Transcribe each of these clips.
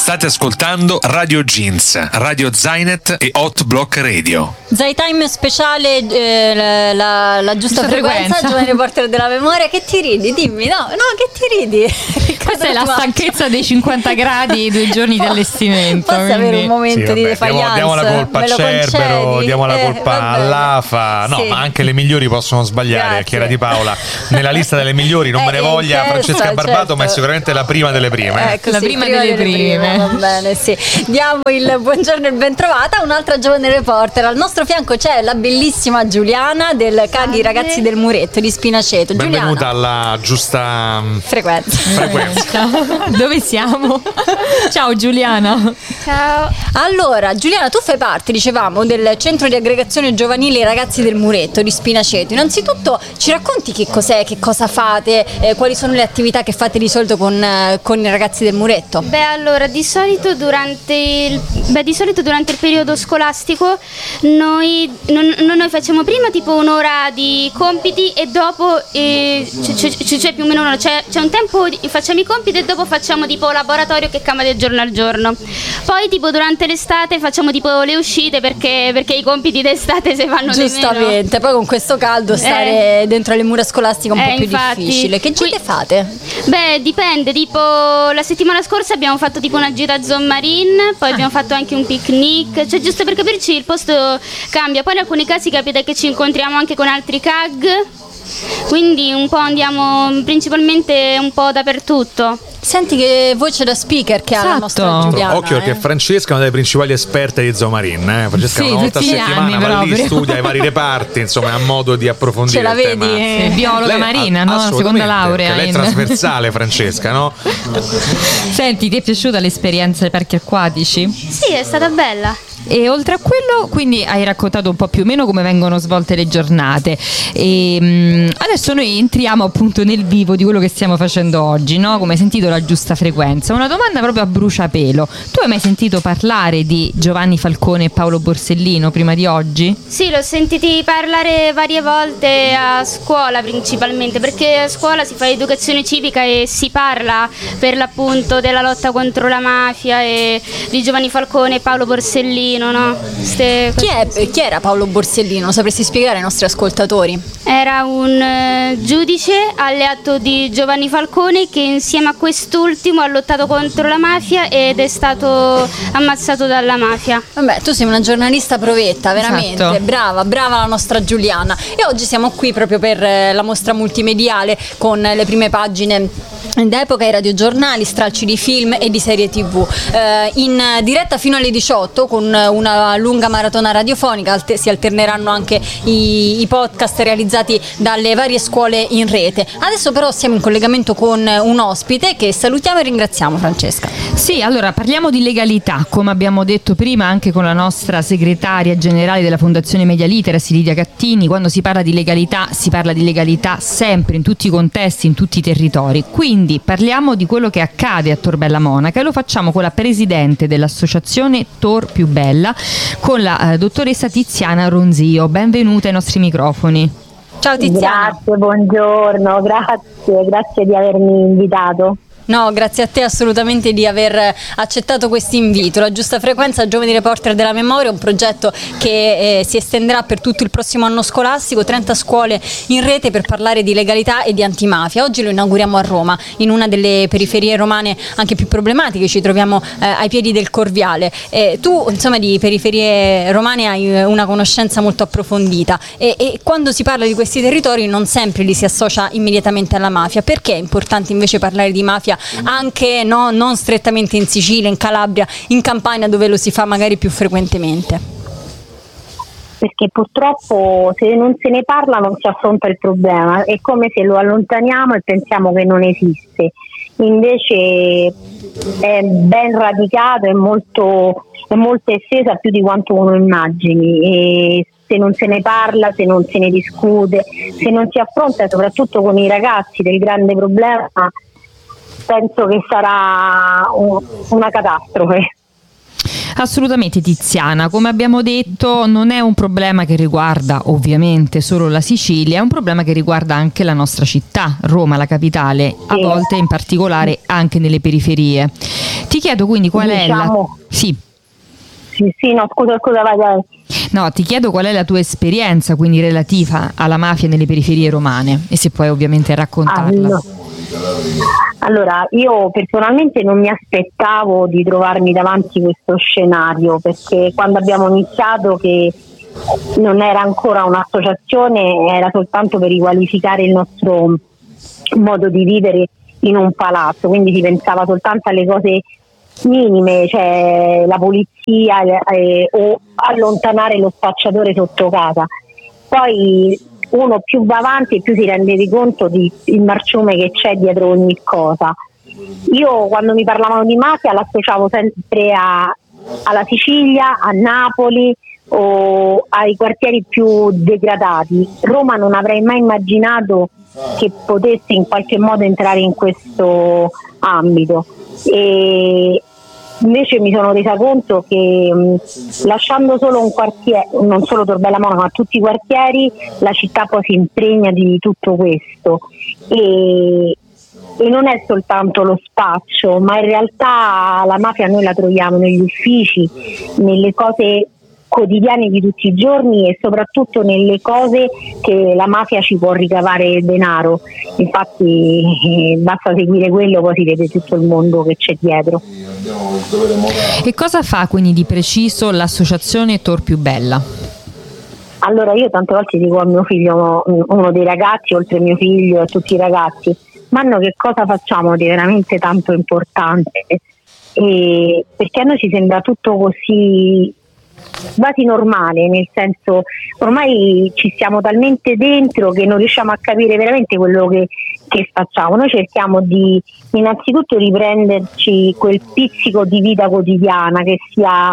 State ascoltando Radio Jeans, Radio Zainet e Hot Block Radio. Zaytime speciale, la giusta frequenza, giovane reporter della memoria. Che ti ridi? Dimmi, no, che ti ridi? Questa è la stanchezza dei 50 gradi e 2 giorni di allestimento. Posso avere un momento di defiance? Diamo la colpa a Cerbero, diamo la colpa all'AFA. No, ma anche le migliori possono sbagliare. Chiara Di Paola nella lista delle migliori, non me ne voglia Francesca Barbato, ma è sicuramente la prima delle prime. Ecco, la prima delle prime. Va bene, sì. Diamo il buongiorno e ben trovata. Un'altra giovane reporter. Al nostro fianco c'è la bellissima Giuliana del CAG Ragazzi del Muretto di Spinaceto. Benvenuta alla giusta frequenza. Dove siamo? Ciao Giuliana. Ciao. Allora, Giuliana, tu fai parte, dicevamo, del centro di aggregazione giovanile Ragazzi del Muretto di Spinaceto. Innanzitutto ci racconti che cos'è, che cosa fate, quali sono le attività che fate di solito con i ragazzi del Muretto? Allora, di solito durante il periodo scolastico noi facciamo prima tipo un'ora di compiti e dopo cioè più o meno c'è un tempo facciamo i compiti e dopo facciamo tipo laboratorio che cambia da giorno al giorno. Poi tipo durante l'estate facciamo tipo le uscite perché i compiti d'estate se vanno giustamente, poi con questo caldo stare dentro le mura scolastiche è un po' più difficile. Che gite fate? Dipende, tipo la settimana scorsa abbiamo fatto tipo una gita a Zone Marine, poi abbiamo fatto anche un picnic, cioè giusto per capirci il posto cambia, poi in alcuni casi capita che ci incontriamo anche con altri CAG, quindi un po' andiamo principalmente un po' dappertutto. Senti che voce da speaker che ha la nostra Giuliana. Occhio perché Francesca è una delle principali esperte di Zoomarine. Francesca una volta a settimana va lì, studia i vari reparti, insomma ha modo di approfondire. Ce la il tema. vedi? Biologa marina, no? Seconda laurea. Lei è trasversale, Francesca, no? Senti, ti è piaciuta l'esperienza dei parchi acquatici? Sì, è stata bella. E oltre a quello, quindi hai raccontato un po' più o meno come vengono svolte le giornate. E adesso noi entriamo appunto nel vivo di quello che stiamo facendo oggi, no? Come hai sentito la giusta frequenza? Una domanda proprio a bruciapelo. Tu hai mai sentito parlare di Giovanni Falcone e Paolo Borsellino prima di oggi? Sì, l'ho sentiti parlare varie volte a scuola principalmente, perché a scuola si fa educazione civica e si parla per l'appunto della lotta contro la mafia e di Giovanni Falcone e Paolo Borsellino. No? Chi era Paolo Borsellino? Sapresti spiegare ai nostri ascoltatori? Era un giudice alleato di Giovanni Falcone che insieme a quest'ultimo ha lottato contro la mafia ed è stato ammazzato dalla mafia. Vabbè, tu sei una giornalista provetta, veramente. Esatto. Brava la nostra Giuliana. E oggi siamo qui proprio per la mostra multimediale con le prime pagine d'epoca, i radiogiornali, stralci di film e di serie TV. In diretta fino alle 18 con una lunga maratona radiofonica, si alterneranno anche i podcast realizzati dalle varie scuole in rete. Adesso però siamo in collegamento con un ospite che salutiamo e ringraziamo, Francesca. Sì, allora parliamo di legalità, come abbiamo detto prima anche con la nostra segretaria generale della Fondazione Media Literacy, Lidia Cattini. Quando si parla di legalità si parla di legalità sempre, in tutti i contesti, in tutti i territori. Quindi parliamo di quello che accade a Tor Bella Monaca e lo facciamo con la presidente dell'associazione Tor Più Bella, con la dottoressa Tiziana Ronzio. Benvenuta ai nostri microfoni. Ciao Tiziana. Grazie, buongiorno, grazie di avermi invitato. No, grazie a te assolutamente di aver accettato questo invito. La giusta frequenza, Giovani Reporter della Memoria, è un progetto che si estenderà per tutto il prossimo anno scolastico, 30 scuole in rete per parlare di legalità e di antimafia. Oggi lo inauguriamo a Roma, in una delle periferie romane anche più problematiche, ci troviamo ai piedi del Corviale. Tu insomma di periferie romane hai una conoscenza molto approfondita e quando si parla di questi territori non sempre li si associa immediatamente alla mafia. Perché è importante invece parlare di mafia anche non strettamente in Sicilia, in Calabria, in Campania, dove lo si fa magari più frequentemente? Perché purtroppo se non se ne parla non si affronta il problema, è come se lo allontaniamo e pensiamo che non esiste. Invece è ben radicato, è molto estesa, più di quanto uno immagini, e se non se ne parla, se non se ne discute, se non si affronta soprattutto con i ragazzi del grande problema, penso che sarà una catastrofe. Assolutamente Tiziana, come abbiamo detto non è un problema che riguarda ovviamente solo la Sicilia, è un problema che riguarda anche la nostra città, Roma, la capitale, a volte in particolare anche nelle periferie. Ti chiedo quindi qual è la... Sì. Sì, no, scusa, vai. No, ti chiedo qual è la tua esperienza quindi relativa alla mafia nelle periferie romane e se puoi ovviamente raccontarla. Allora, io personalmente non mi aspettavo di trovarmi davanti questo scenario, perché quando abbiamo iniziato, che non era ancora un'associazione, era soltanto per riqualificare il nostro modo di vivere in un palazzo, quindi si pensava soltanto alle cose minime, cioè la pulizia o allontanare lo spacciatore sotto casa. Poi uno più va avanti e più si rende conto del marciume che c'è dietro ogni cosa. Io quando mi parlavano di mafia l'associavo sempre alla Sicilia, a Napoli o ai quartieri più degradati. Roma non avrei mai immaginato che potesse in qualche modo entrare in questo ambito, e invece mi sono resa conto che lasciando solo un quartiere, non solo Tor Bella Monaca ma tutti i quartieri, la città poi si impregna di tutto questo, e non è soltanto lo spaccio, ma in realtà la mafia noi la troviamo negli uffici, nelle cose quotidiane di tutti i giorni e soprattutto nelle cose che la mafia ci può ricavare denaro. Infatti basta seguire quello, poi si vede tutto il mondo che c'è dietro. E cosa fa quindi di preciso l'associazione Tor Più Bella? Allora, io tante volte dico a mio figlio, uno dei ragazzi, oltre a mio figlio e a tutti i ragazzi, ma noi che cosa facciamo di veramente tanto importante? Perché a noi ci sembra tutto così quasi normale, nel senso ormai ci stiamo talmente dentro che non riusciamo a capire veramente quello che facciamo. Noi cerchiamo di innanzitutto riprenderci quel pizzico di vita quotidiana, che sia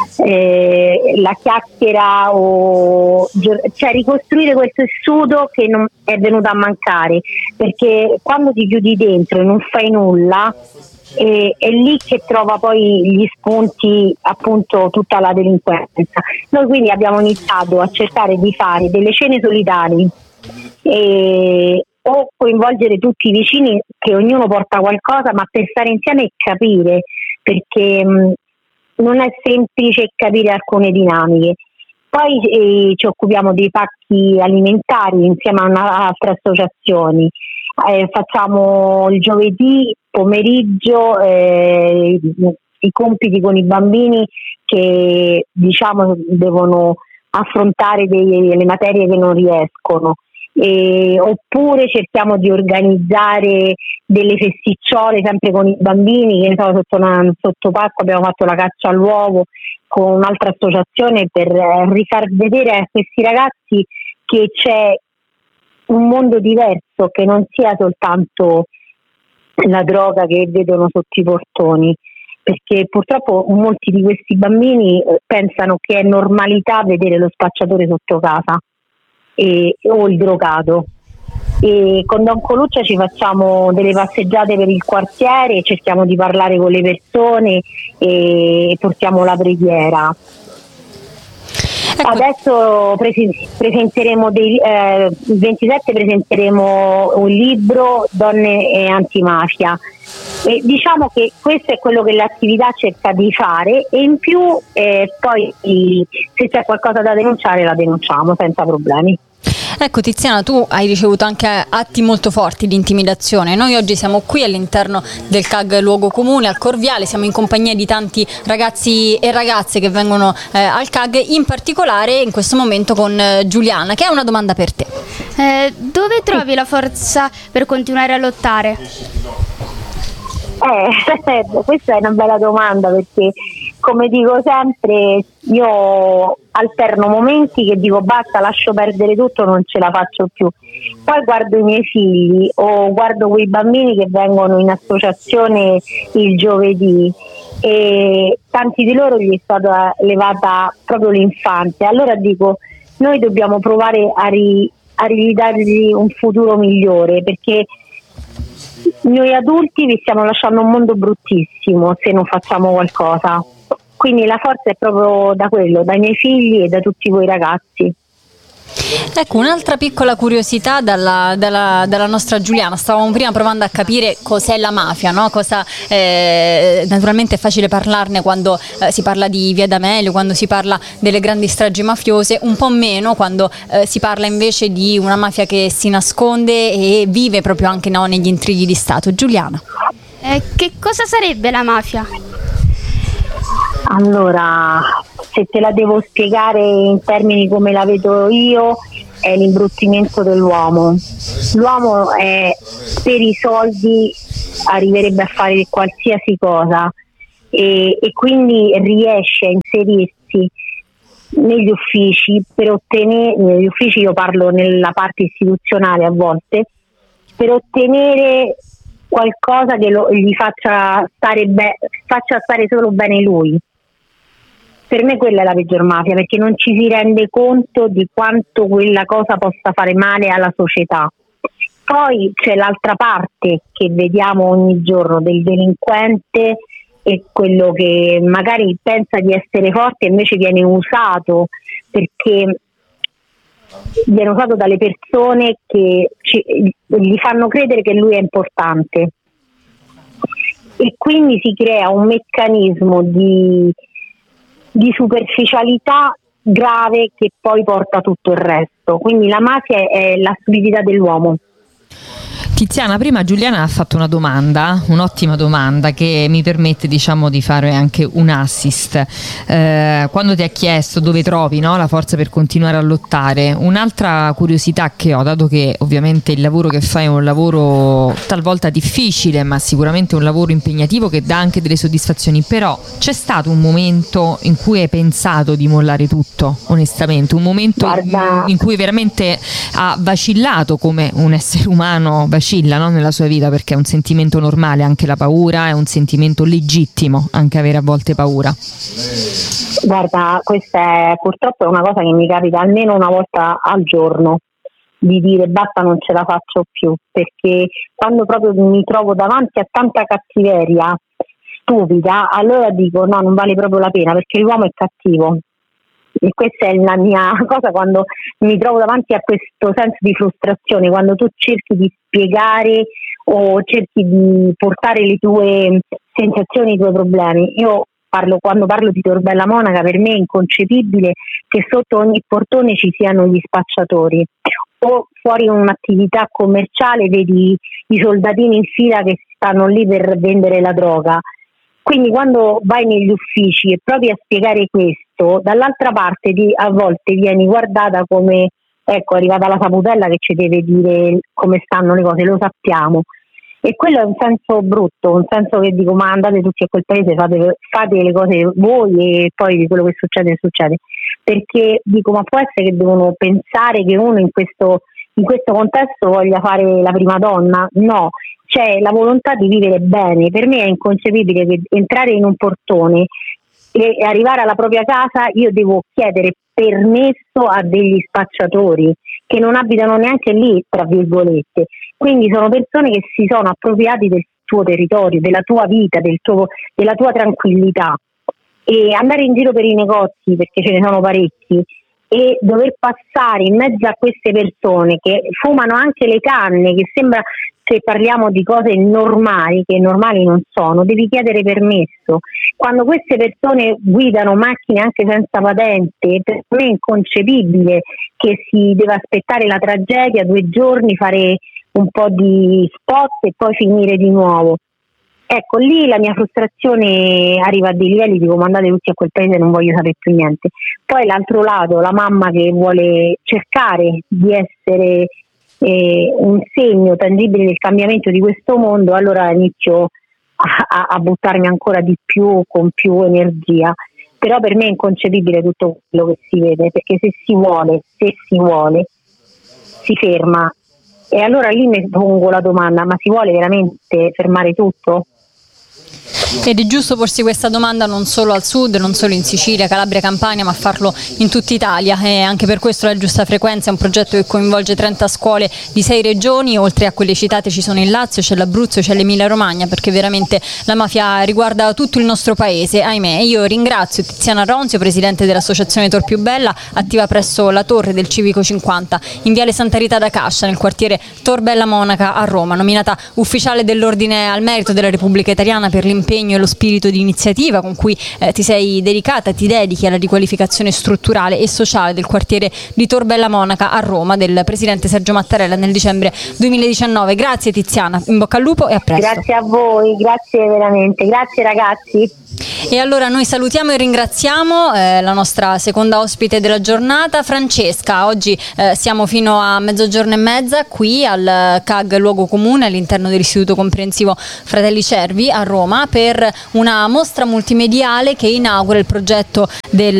la chiacchiera cioè ricostruire quel tessuto che non è venuto a mancare, perché quando ti chiudi dentro e non fai nulla è lì che trova poi gli spunti, appunto, tutta la delinquenza. Noi quindi abbiamo iniziato a cercare di fare delle cene solidali o coinvolgere tutti i vicini, che ognuno porta qualcosa, ma per stare insieme e capire, perché non è semplice capire alcune dinamiche. Poi ci occupiamo dei pacchi alimentari insieme a altre associazioni. Facciamo il giovedì pomeriggio i compiti con i bambini che devono affrontare le materie che non riescono, oppure cerchiamo di organizzare delle festicciole sempre con i bambini, che sotto Pasqua abbiamo fatto la caccia all'uovo con un'altra associazione per rifar vedere a questi ragazzi che c'è un mondo diverso, che non sia soltanto la droga che vedono sotto i portoni, perché purtroppo molti di questi bambini pensano che è normalità vedere lo spacciatore sotto casa o il drogato. E con Don Coluccia ci facciamo delle passeggiate per il quartiere, cerchiamo di parlare con le persone e portiamo la preghiera. Ecco. Adesso presenteremo il 27 presenteremo un libro, Donne e Antimafia, e diciamo che questo è quello che l'attività cerca di fare, e in più poi se c'è qualcosa da denunciare la denunciamo senza problemi. Ecco Tiziana, tu hai ricevuto anche atti molto forti di intimidazione. Noi oggi siamo qui all'interno del CAG Luogo Comune al Corviale, siamo in compagnia di tanti ragazzi e ragazze che vengono al CAG, in particolare in questo momento con Giuliana, che ha una domanda per te. Dove trovi la forza per continuare a lottare? Questa è una bella domanda, perché come dico sempre, io alterno momenti che dico basta, lascio perdere tutto, non ce la faccio più. Poi guardo i miei figli o guardo quei bambini che vengono in associazione il giovedì, e tanti di loro gli è stata levata proprio l'infanzia. Allora dico, noi dobbiamo provare a ridargli un futuro migliore, perché noi adulti vi stiamo lasciando un mondo bruttissimo se non facciamo qualcosa. Quindi la forza è proprio da quello, dai miei figli e da tutti voi ragazzi. Ecco, un'altra piccola curiosità dalla nostra Giuliana. Stavamo prima provando a capire cos'è la mafia, no? Naturalmente è facile parlarne quando si parla di Via D'Amelio, quando si parla delle grandi stragi mafiose, un po' meno quando si parla invece di una mafia che si nasconde e vive proprio anche, no, negli intrighi di Stato. Giuliana. Che cosa sarebbe la mafia? Allora, se te la devo spiegare in termini come la vedo io, è l'imbruttimento dell'uomo. L'uomo per i soldi arriverebbe a fare qualsiasi cosa e quindi riesce a inserirsi negli uffici negli uffici, io parlo nella parte istituzionale a volte, per ottenere qualcosa che gli faccia stare solo bene lui. Per me quella è la peggior mafia, perché non ci si rende conto di quanto quella cosa possa fare male alla società. Poi c'è l'altra parte che vediamo ogni giorno del delinquente e quello che magari pensa di essere forte e invece viene usato, perché viene usato dalle persone che gli fanno credere che lui è importante, e quindi si crea un meccanismo di superficialità grave che poi porta tutto il resto. Quindi la mafia è la stupidità dell'uomo. Tiziana, prima Giuliana ha fatto una domanda, un'ottima domanda che mi permette, diciamo, di fare anche un assist. Quando ti ha chiesto dove trovi, no, la forza per continuare a lottare, un'altra curiosità che ho, dato che ovviamente il lavoro che fai è un lavoro talvolta difficile, ma sicuramente un lavoro impegnativo che dà anche delle soddisfazioni, però c'è stato un momento in cui hai pensato di mollare tutto, onestamente, un momento in cui veramente ha vacillato come un essere umano vacilla, no, nella sua vita, perché è un sentimento normale anche la paura, è un sentimento legittimo anche avere a volte paura. Guarda, questa purtroppo è una cosa che mi capita almeno una volta al giorno, di dire basta, non ce la faccio più, perché quando proprio mi trovo davanti a tanta cattiveria stupida, allora dico no, non vale proprio la pena, perché l'uomo è cattivo. E questa è la mia cosa quando mi trovo davanti a questo senso di frustrazione, quando tu cerchi di spiegare o cerchi di portare le tue sensazioni, i tuoi problemi. Quando parlo di Tor Bella Monaca, per me è inconcepibile che sotto ogni portone ci siano gli spacciatori, o fuori un'attività commerciale vedi i soldatini in fila che stanno lì per vendere la droga. Quindi quando vai negli uffici e provi a spiegare questo, dall'altra parte a volte vieni guardata come, ecco, è arrivata la saputella che ci deve dire come stanno le cose, lo sappiamo. E quello è un senso brutto, un senso che dico ma andate tutti a quel paese, fate le cose voi e poi di quello che succede succede. Perché dico ma può essere che devono pensare che uno in questo contesto voglia fare la prima donna? No. C'è la volontà di vivere bene. Per me è inconcepibile che entrare in un portone e arrivare alla propria casa io devo chiedere permesso a degli spacciatori che non abitano neanche lì, tra virgolette. Quindi sono persone che si sono appropriati del tuo territorio, della tua vita, della tua tranquillità. E andare in giro per i negozi, perché ce ne sono parecchi, e dover passare in mezzo a queste persone che fumano anche le canne, che sembra, se parliamo di cose normali, che normali non sono, devi chiedere permesso. Quando queste persone guidano macchine anche senza patente, per me è inconcepibile che si deve aspettare la tragedia 2 giorni, fare un po' di spot e poi finire di nuovo. Ecco, lì la mia frustrazione arriva a dei livelli, dico mandate tutti a quel paese, non voglio sapere più niente. Poi l'altro lato, la mamma che vuole cercare di essere un segno tangibile del cambiamento di questo mondo, allora inizio a buttarmi ancora di più, con più energia. Però per me è inconcepibile tutto quello che si vede, perché se si vuole si ferma. E allora lì mi pongo la domanda, ma si vuole veramente fermare tutto? Ed è giusto porsi questa domanda non solo al sud, non solo in Sicilia, Calabria, Campania, ma farlo in tutta Italia, e anche per questo la Giusta Frequenza è un progetto che coinvolge 30 scuole di 6 regioni. Oltre a quelle citate ci sono il Lazio, c'è l'Abruzzo, c'è l'Emilia Romagna, perché veramente la mafia riguarda tutto il nostro paese, ahimè. Io ringrazio Tiziana Ronzio, presidente dell'associazione Tor Più Bella, attiva presso la Torre del Civico 50 in viale Santa Rita da Cascia, nel quartiere Tor Bella Monaca a Roma, nominata ufficiale dell'Ordine al Merito della Repubblica Italiana per l'impegno e lo spirito di iniziativa con cui ti sei dedicata, ti dedichi alla riqualificazione strutturale e sociale del quartiere di Tor Bella Monaca a Roma, del presidente Sergio Mattarella nel dicembre 2019. Grazie Tiziana, in bocca al lupo e a presto. Grazie a voi, grazie veramente, grazie ragazzi. E allora noi salutiamo e ringraziamo la nostra seconda ospite della giornata, Francesca. Oggi siamo fino a 12:30 qui al CAG Luogo Comune all'interno dell'Istituto Comprensivo Fratelli Cervi a Roma per una mostra multimediale che inaugura il progetto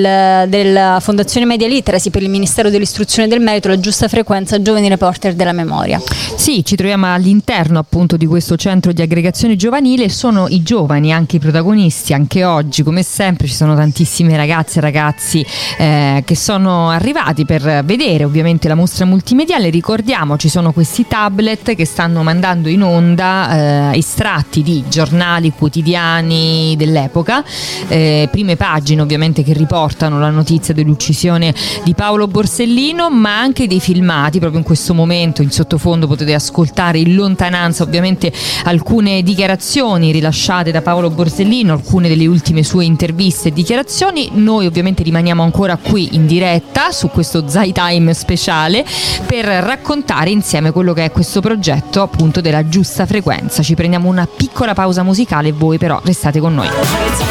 della Fondazione Media Literacy per il Ministero dell'Istruzione e del Merito, la Giusta Frequenza Giovani Reporter della Memoria. Sì, ci troviamo all'interno appunto di questo centro di aggregazione giovanile. Sono i giovani anche i protagonisti. Anche oggi, come sempre, ci sono tantissime ragazze e ragazzi che sono arrivati per vedere ovviamente la mostra multimediale. Ricordiamo, ci sono questi tablet che stanno mandando in onda estratti di giornali quotidiani dell'epoca, prime pagine ovviamente che riportano la notizia dell'uccisione di Paolo Borsellino, ma anche dei filmati. Proprio in questo momento in sottofondo potete ascoltare in lontananza ovviamente alcune dichiarazioni rilasciate da Paolo Borsellino, alcune delle ultime sue interviste e dichiarazioni. Noi ovviamente rimaniamo ancora qui in diretta su questo Zai Time speciale per raccontare insieme quello che è questo progetto appunto della Giusta Frequenza. Ci prendiamo una piccola pausa musicale, voi però restate con noi.